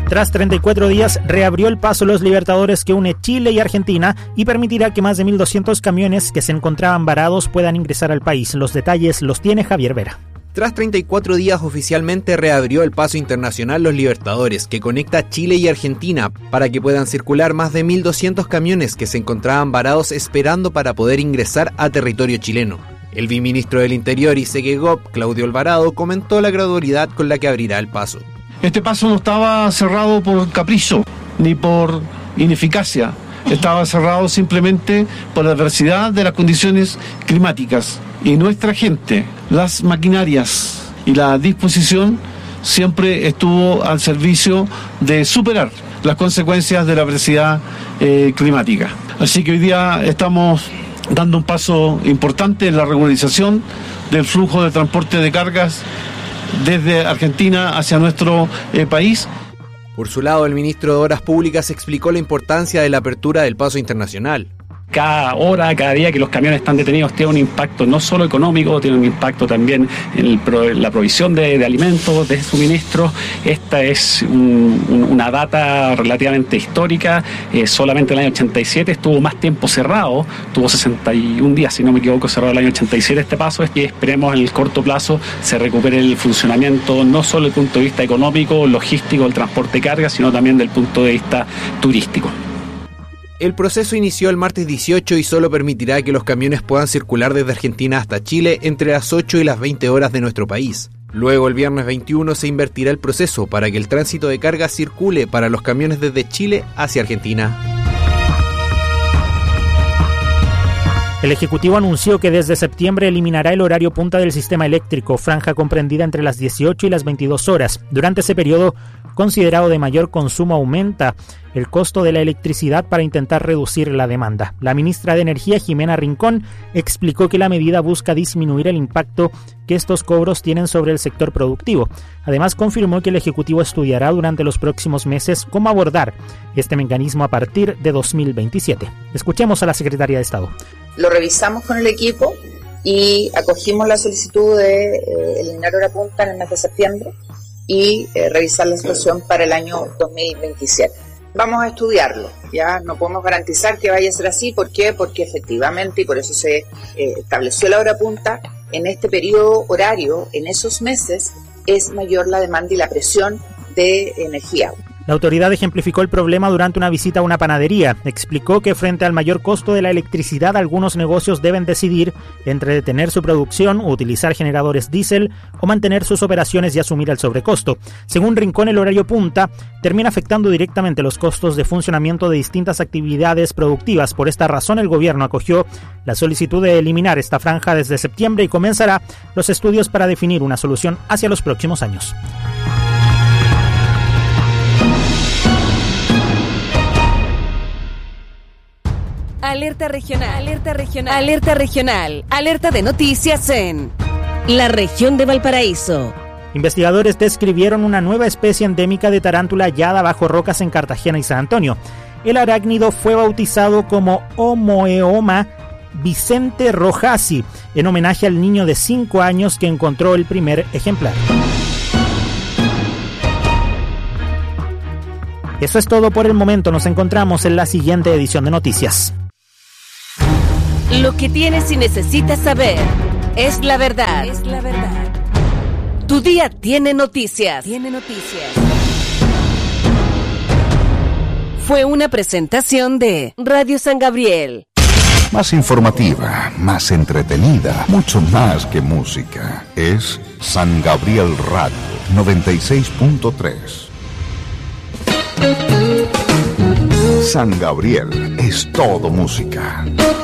Tras 34 días, reabrió el paso Los Libertadores que une Chile y Argentina y permitirá que más de 1.200 camiones que se encontraban varados puedan ingresar al país. Los detalles los tiene Javier Vera. Tras 34 días oficialmente reabrió el paso internacional Los Libertadores, que conecta Chile y Argentina, para que puedan circular más de 1.200 camiones que se encontraban varados esperando para poder ingresar a territorio chileno. El viceministro del Interior y Segegop, Claudio Alvarado, comentó la gradualidad con la que abrirá el paso. Este paso no estaba cerrado por capricho ni por ineficacia, estaba cerrado simplemente por la adversidad de las condiciones climáticas. Y nuestra gente, las maquinarias y la disposición siempre estuvo al servicio de superar las consecuencias de la adversidad climática. Así que hoy día estamos dando un paso importante en la regularización del flujo de transporte de cargas desde Argentina hacia nuestro país. Por su lado, el ministro de Obras Públicas explicó la importancia de la apertura del paso internacional. Cada hora, cada día que los camiones están detenidos tiene un impacto no solo económico, tiene un impacto también en la provisión de alimentos, de suministros. Esta es una data relativamente histórica. Solamente el año 87 estuvo más tiempo cerrado, tuvo 61 días, si no me equivoco, cerrado el año 87 este paso. Y esperemos en el corto plazo se recupere el funcionamiento, no solo desde el punto de vista económico, logístico, el transporte de carga, sino también del punto de vista turístico. El proceso inició el martes 18 y solo permitirá que los camiones puedan circular desde Argentina hasta Chile entre las 8 y las 20 horas de nuestro país. Luego, el viernes 21, se invertirá el proceso para que el tránsito de carga circule para los camiones desde Chile hacia Argentina. El Ejecutivo anunció que desde septiembre eliminará el horario punta del sistema eléctrico, franja comprendida entre las 18 y las 22 horas. Durante ese periodo, considerado de mayor consumo, aumenta el costo de la electricidad para intentar reducir la demanda. La ministra de Energía, Jimena Rincón, explicó que la medida busca disminuir el impacto que estos cobros tienen sobre el sector productivo. Además, confirmó que el Ejecutivo estudiará durante los próximos meses cómo abordar este mecanismo a partir de 2027. Escuchemos a la Secretaria de Estado. Lo revisamos con el equipo y acogimos la solicitud de eliminar hora punta en el mes de septiembre y revisar la situación para el año 2027. Vamos a estudiarlo, ya no podemos garantizar que vaya a ser así. ¿Por qué? Porque efectivamente, y por eso se estableció la hora punta, en este periodo horario, en esos meses, es mayor la demanda y la presión de energía. La autoridad ejemplificó el problema durante una visita a una panadería. Explicó que frente al mayor costo de la electricidad, algunos negocios deben decidir entre detener su producción, utilizar generadores diésel o mantener sus operaciones y asumir el sobrecosto. Según Rincón, el horario punta termina afectando directamente los costos de funcionamiento de distintas actividades productivas. Por esta razón, el gobierno acogió la solicitud de eliminar esta franja desde septiembre y comenzará los estudios para definir una solución hacia los próximos años. Alerta regional, alerta regional, alerta regional, alerta de noticias en la región de Valparaíso. Investigadores describieron una nueva especie endémica de tarántula hallada bajo rocas en Cartagena y San Antonio. El arácnido fue bautizado como Homoeoma Vicente Rojasi, en homenaje al niño de 5 años que encontró el primer ejemplar. Eso es todo por el momento. Nos encontramos en la siguiente edición de Noticias. Lo que tienes y necesitas saber es la verdad. Es la verdad. Tu día tiene noticias. Tiene noticias. Fue una presentación de Radio San Gabriel. Más informativa, más entretenida, mucho más que música. Es San Gabriel Radio 96.3. San Gabriel es todo música.